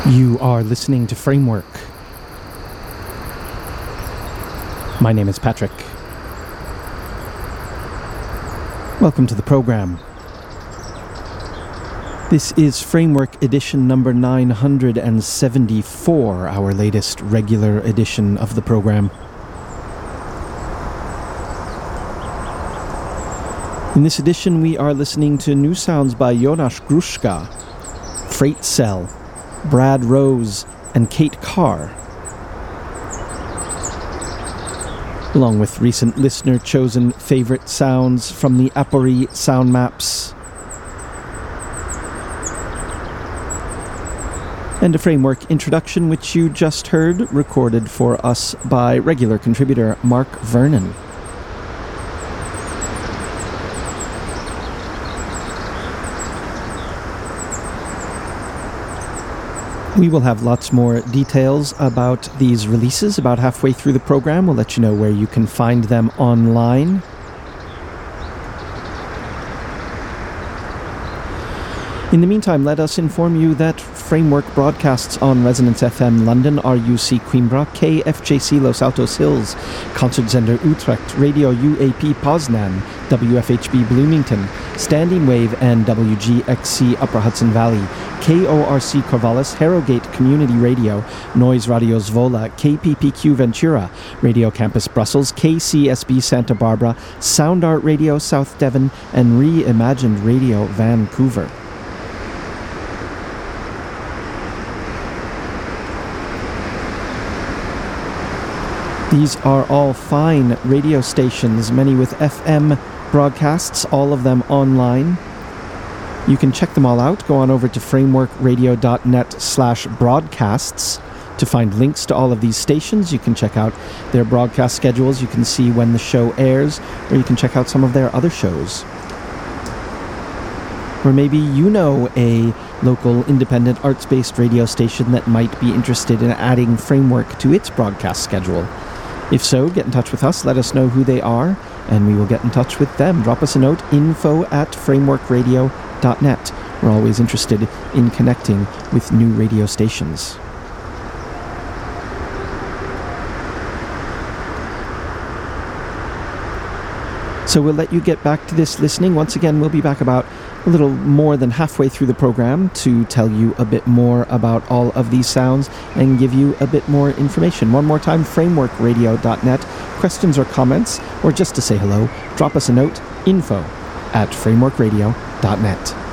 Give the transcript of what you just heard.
You are listening to Framework. My name is Patrick. Welcome to the program. This is Framework edition number 974, our latest regular edition of the program. In this edition, we are listening to new sounds by Jonas Gruszka, Freight Cell, Brad Rose, and Kate Carr, along with recent listener-chosen favorite sounds from the Apori sound maps, and a Framework introduction which you just heard, recorded for us by regular contributor Mark Vernon. We will have lots more details about these releases about halfway through the program. We'll let you know where you can find them online. In the meantime, let us inform you that Framework broadcasts on Resonance FM London, RUC Coimbra, KFJC Los Altos Hills, Concertzender Utrecht, Radio UAP Poznan, WFHB Bloomington, Standing Wave and WGXC Upper Hudson Valley, KORC Corvallis, Harrogate Community Radio, Noise Radio Zwolle, KPPQ Ventura, Radio Campus Brussels, KCSB Santa Barbara, Sound Art Radio South Devon, and Reimagined Radio Vancouver. These are all fine radio stations, many with FM broadcasts, all of them online. You can check them all out. Go on over to frameworkradio.net/broadcasts to find links to all of these stations. You can check out their broadcast schedules. You can see when the show airs, or you can check out some of their other shows. Or maybe you know a local independent arts-based radio station that might be interested in adding Framework to its broadcast schedule. If so, get in touch with us, let us know who they are, and we will get in touch with them. Drop us a note, info@frameworkradio.net. We're always interested in connecting with new radio stations. So we'll let you get back to this listening. Once again, we'll be back about a little more than halfway through the program to tell you a bit more about all of these sounds and give you a bit more information. One more time, frameworkradio.net. Questions or comments, or just to say hello, drop us a note, info@frameworkradio.net.